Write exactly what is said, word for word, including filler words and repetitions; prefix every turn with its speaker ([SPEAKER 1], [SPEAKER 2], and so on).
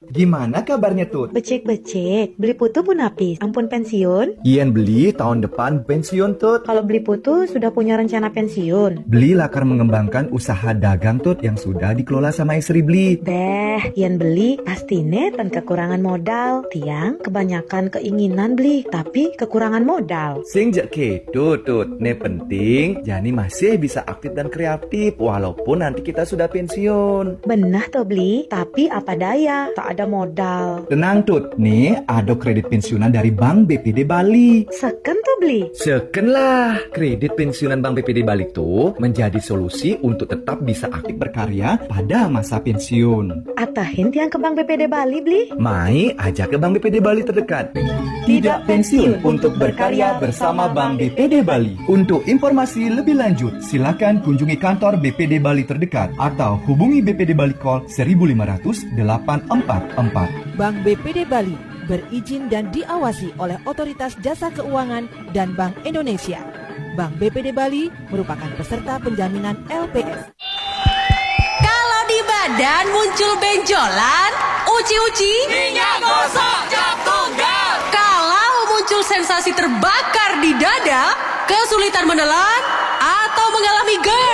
[SPEAKER 1] Gimana kabarnya Tut?
[SPEAKER 2] Becek-becek, beli putu pun habis. Ampun pensiun?
[SPEAKER 1] Ian beli tahun depan pensiun Tut.
[SPEAKER 2] Kalau beli putu sudah punya rencana pensiun?
[SPEAKER 1] Beli lakar mengembangkan usaha dagang Tut yang sudah dikelola sama istri Beli.
[SPEAKER 2] Beh, Ian beli pasti net dan kekurangan modal. Tiang kebanyakan keinginan beli, tapi kekurangan modal.
[SPEAKER 1] Sing jak kedo Tut, ne penting Jani masih bisa aktif dan kreatif walaupun nanti kita sudah pensiun.
[SPEAKER 2] Benah toh beli, tapi apa daya, tak ada modal.
[SPEAKER 1] Tenang Tut, nih ada kredit pensiunan dari Bank B P D Bali.
[SPEAKER 2] Seken toh beli?
[SPEAKER 1] Seken lah, kredit pensiunan Bank B P D Bali tuh menjadi solusi untuk tetap bisa aktif berkarya pada masa pensiun.
[SPEAKER 2] Atahin tiang ke Bank B P D Bali beli?
[SPEAKER 1] Mai ajak ke Bank B P D Bali terdekat. Tidak pensiun untuk berkarya bersama Bank B P D Bali. Untuk informasi lebih lanjut, silakan kunjungi kantor B P D Bali terdekat atau hubungi B P D Bali Call seribu lima ratus delapan empat empat.
[SPEAKER 3] Bank B P D Bali berizin dan diawasi oleh Otoritas Jasa Keuangan dan Bank Indonesia. Bank B P D Bali merupakan peserta penjaminan L P S.
[SPEAKER 4] Kalau di badan muncul benjolan, uci-uci, minyak gosok cap tunggal. Kalau muncul sensasi terbakar di dada, kesulitan menelan, atau mengalami gas